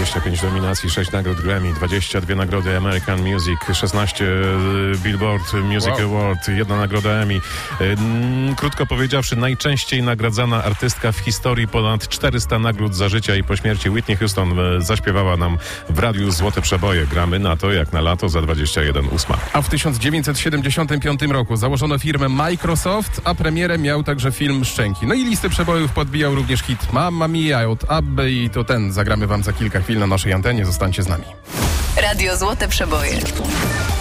25 nominacji, 6 nagród Grammy, 22 nagrody American Music, 16 Billboard Music Award, 1 nagroda Emmy. Krótko powiedziawszy, najczęściej nagradzana artystka w historii, ponad 400 nagród za życia i po śmierci. Whitney Houston zaśpiewała nam w radiu Złote Przeboje. Gramy na to jak na lato za 21,8. A w 1975 roku założono firmę Microsoft, a premierę miał także film Szczęki. No i listy przebojów podbijał również hit Mamma Mia od Abby i to ten zagramy wam za kilka chwil na naszej antenie. Zostańcie z nami. Radio Złote Przeboje.